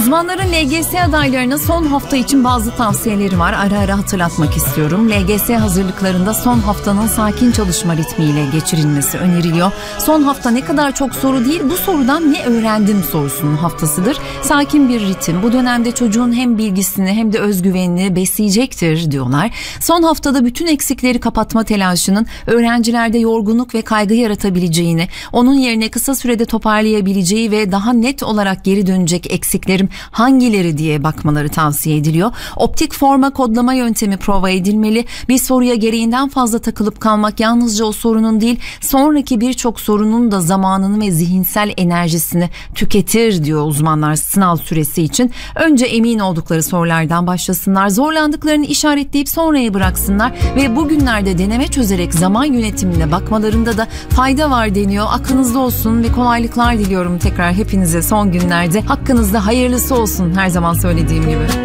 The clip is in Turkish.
Uzmanların LGS adaylarına son hafta için bazı tavsiyeleri var. Ara ara hatırlatmak istiyorum. LGS hazırlıklarında son haftanın sakin çalışma ritmiyle geçirilmesi öneriliyor. Son hafta ne kadar çok soru değil, bu sorudan ne öğrendim sorusunun haftasıdır. Sakin bir ritim bu dönemde çocuğun hem bilgisini hem de özgüvenini besleyecektir diyorlar. Son haftada bütün eksikleri kapatma telaşının öğrencilerde yorgunluk ve kaygı yaratabileceğini, onun yerine kısa sürede toparlayabileceği ve daha net olarak geri dönecek eksiklerim hangileri diye bakmaları tavsiye ediliyor. Optik forma kodlama yöntemi prova edilmeli. Bir soruya gereğinden fazla takılıp kalmak yalnızca o sorunun değil, sonraki birçok sorunun da zamanını ve zihinsel enerjisini tüketir diyor uzmanlar sınav süresi için. Önce emin oldukları sorulardan başlasınlar. Zorlandıklarını işaretleyip sonraya bıraksınlar ve bugünlerde deneme çözerek zaman yönetimine bakmalarında da fayda var deniyor. Aklınızda olsun ve kolaylıklar diliyorum tekrar hepinize son günlerde. Hakkınızda hayırlısı olsun her zaman söylediğim gibi.